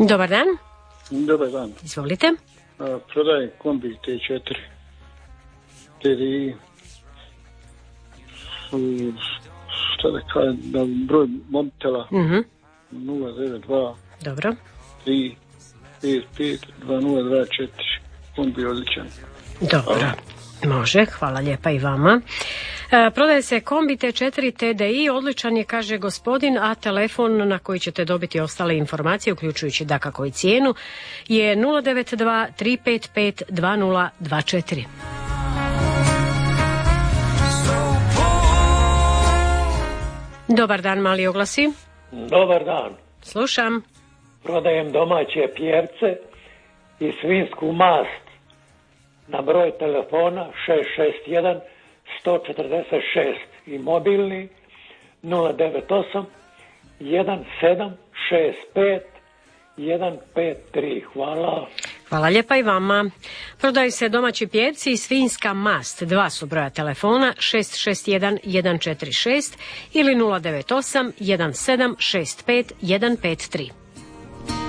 Dobar dan. Dobar dan. Izvolite. Prodajem kombi T4 TDI. Šta da kažem, broj mobitela 092 Dobro. 3 55 2024. Kombi odličan. Dobro. Može, hvala lijepa i vama. Prodaje se kombi T4 TDI, odličan je, kaže gospodin, a telefon na koji ćete dobiti ostale informacije, uključujući dakako i cijenu, je 092 355 2024. Dobar dan, mali oglasi. Dobar dan. Slušam. Prodajem domaće pjerce i svinjsku mast na broj telefona 661 146 i mobilni 098 1765 153. Hvala. Hvala lijepa i vama. Prodaju se domaći pjerci i svinjska mast. 2 su broja telefona 661 146 ili 098 1765 153.